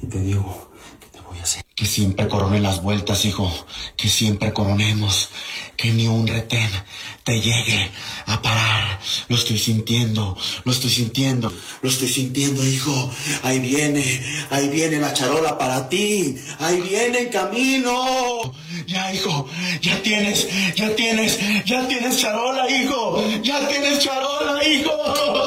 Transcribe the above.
te digo que te voy a hacer. Que siempre coronen las vueltas, hijo. Que siempre coronemos. Que ni un retén te llegue a parar. Lo estoy sintiendo, lo estoy sintiendo, lo estoy sintiendo, hijo. Ahí viene la charola para ti. Ahí viene en camino. Ya, hijo, ya tienes charola, hijo. Ya tienes charola, hijo.